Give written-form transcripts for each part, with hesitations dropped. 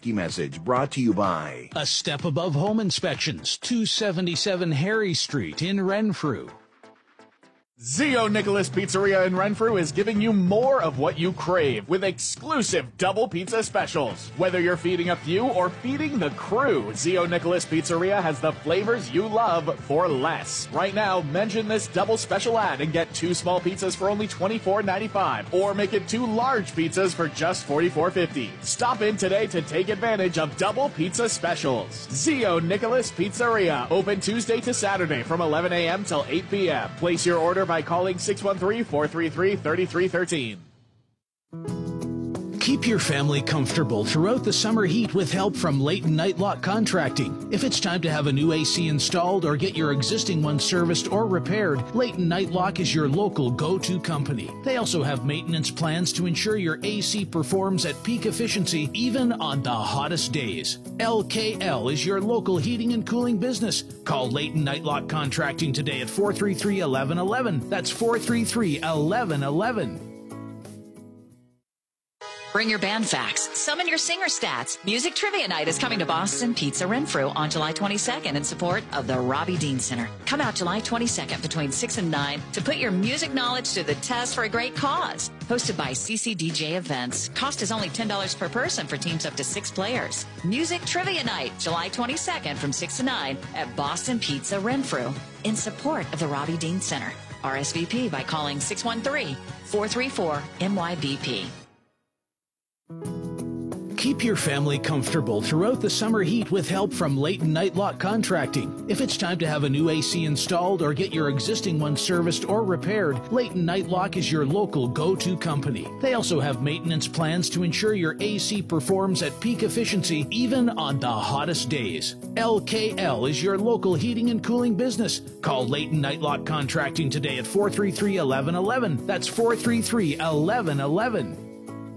safety message brought to you by A Step Above Home Inspections, 277 Harry Street in Renfrew. Zio Nicholas Pizzeria in Renfrew is giving you more of what you crave with exclusive double pizza specials. Whether you're feeding a few or feeding the crew, Zio Nicholas Pizzeria has the flavors you love for less. Right now, mention this double special ad and get 2 small pizzas for only $24.95, or make it 2 large pizzas for just $44.50. Stop in today to take advantage of double pizza specials. Zio Nicholas Pizzeria, open Tuesday to Saturday from 11 a.m. till 8 p.m. Place your order by calling 613-433-3313. Keep your family comfortable throughout the summer heat with help from Leighton Nightlock Contracting. If it's time to have a new AC installed or get your existing one serviced or repaired, Leighton Nightlock is your local go-to company. They also have maintenance plans to ensure your AC performs at peak efficiency even on the hottest days. LKL is your local heating and cooling business. Call Leighton Nightlock Contracting today at 433-1111. That's 433-1111. Bring your band facts, summon your singer stats. Music Trivia Night is coming to Boston Pizza Renfrew on July 22nd in support of the Robbie Dean Center. Come out July 22nd between 6 and 9 to put your music knowledge to the test for a great cause. Hosted by CCDJ Events. Cost is only $10 per person for teams up to 6 players. Music Trivia Night, July 22nd from 6 to 9 at Boston Pizza Renfrew in support of the Robbie Dean Center. RSVP by calling 613-434-MYBP. Keep your family comfortable throughout the summer heat with help from Leighton Nightlock Contracting. If it's time to have a new AC installed or get your existing one serviced or repaired, Leighton Nightlock is your local go-to company. They also have maintenance plans to ensure your AC performs at peak efficiency even on the hottest days. LKL is your local heating and cooling business. Call Leighton Nightlock Contracting today at 433-1111. That's 433-1111.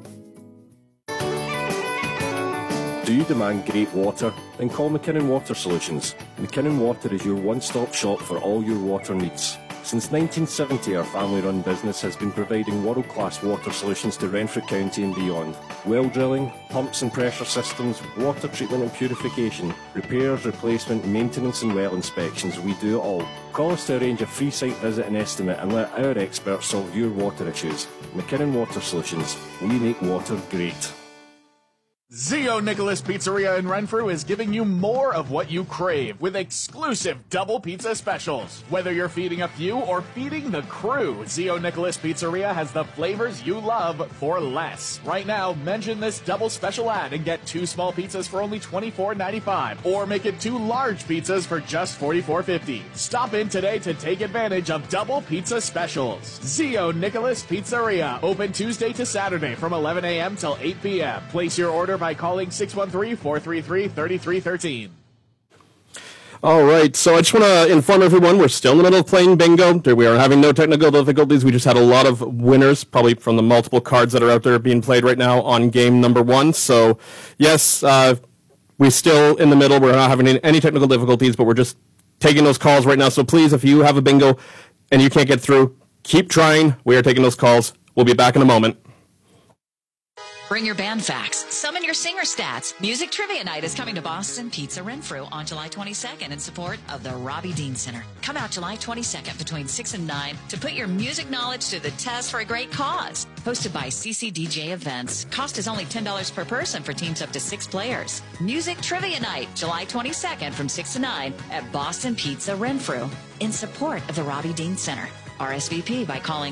Do you demand great water? Then call McKinnon Water Solutions. McKinnon Water is your one-stop shop for all your water needs. Since 1970, our family-run business has been providing world-class water solutions to Renfrew County and beyond. Well drilling, pumps and pressure systems, water treatment and purification, repairs, replacement, maintenance and well inspections, we do it all. Call us to arrange a free site visit and estimate and let our experts solve your water issues. McKinnon Water Solutions. We make water great. Zio Nicholas Pizzeria in Renfrew is giving you more of what you crave with exclusive double pizza specials. Whether you're feeding a few or feeding the crew, Zio Nicholas Pizzeria has the flavors you love for less. Right now, mention this double special ad and get 2 small pizzas for only $24.95, or make it 2 large pizzas for just $44.50. Stop in today to take advantage of double pizza specials. Zio Nicholas Pizzeria, open Tuesday to Saturday from 11 a.m. till 8 p.m. Place your order by calling 613-433-3313. All right, so I just want to inform everyone we're still in the middle of playing bingo. We are having no technical difficulties. We just had a lot of winners, probably from the multiple cards that are out there being played right now on game number 1. So, yes, we're still in the middle. We're not having any technical difficulties, but we're just taking those calls right now. So please, if you have a bingo and you can't get through, keep trying. We are taking those calls. We'll be back in a moment. Bring your band facts, summon your singer stats. Music Trivia Night is coming to Boston Pizza Renfrew on July 22nd in support of the Robbie Dean Center. Come out July 22nd between 6 and 9 to put your music knowledge to the test for a great cause. Hosted by CCDJ Events. Cost is only $10 per person for teams up to 6 players. Music Trivia Night, July 22nd from 6 to 9 at Boston Pizza Renfrew in support of the Robbie Dean Center. RSVP by calling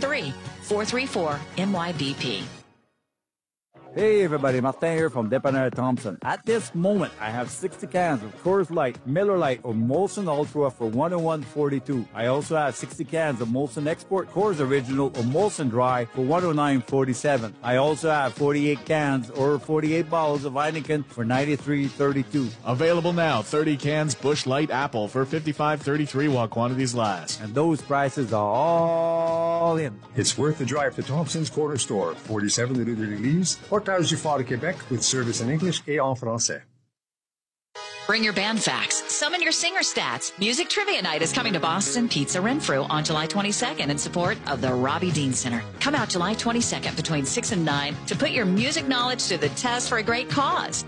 613-434-MYBP. Hey everybody, Martin here from Dépanneur Thompson. At this moment, I have 60 cans of Coors Light, Miller Lite, or Molson Ultra for $101.42. I also have 60 cans of Molson Export, Coors Original, or Molson Dry for $109.47. I also have 48 cans or 48 bottles of Heineken for $93.32. Available now, 30 cans Busch Light Apple for $55.33 while quantities last. And those prices are all in. It's worth the drive to Thompson's Corner Store, 47 Rue de l'Église, Portage du Fort, Québec, with service in English et en français. Bring your band facts, summon your singer stats. Music Trivia Night is coming to Boston Pizza Renfrew on July 22nd in support of the Robbie Dean Center. Come out July 22nd between 6 and 9 to put your music knowledge to the test for a great cause.